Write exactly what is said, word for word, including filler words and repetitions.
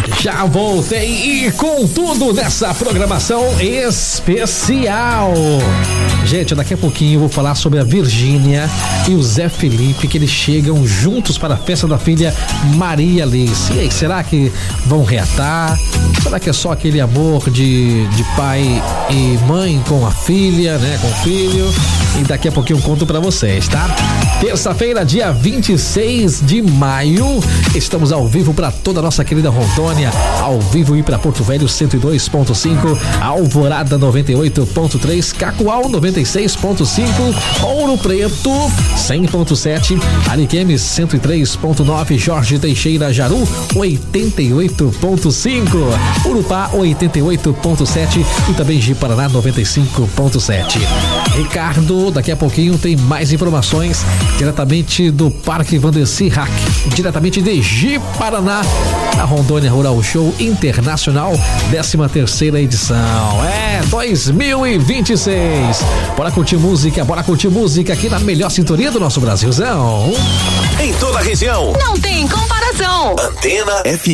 Já voltei e com tudo nessa programação especial. Gente, daqui a pouquinho eu vou falar sobre a Virgínia e o Zé Felipe, que eles chegam juntos para a festa da filha Maria Alice. E aí, será que vão reatar? Será que é só aquele amor de, de pai e mãe com a filha, né? Com o filho? E daqui a pouquinho eu conto pra vocês, tá? Terça-feira, dia vinte e seis de maio, estamos ao vivo para toda a nossa querida Rondônia, ao vivo e para Porto Velho cento e dois ponto cinco, Alvorada noventa e oito ponto três, Cacoal noventa e seis ponto cinco, Ouro Preto cem ponto sete, Ariquemes cento e três ponto nove, Jorge Teixeira Jaru oitenta e oito ponto cinco, Urupá oitenta e oito ponto sete e também Ji-Paraná noventa e cinco ponto sete. Ricardo, daqui a pouquinho tem mais informações diretamente do Parque Vandeci Hack, diretamente de Ji-Paraná, a Rondônia Rural Show Internacional, décima terceira edição. É, dois mil e vinte e seis. Bora curtir música, bora curtir música aqui na melhor sintonia do nosso Brasilzão. Em toda a região. Não tem comparação. Antena F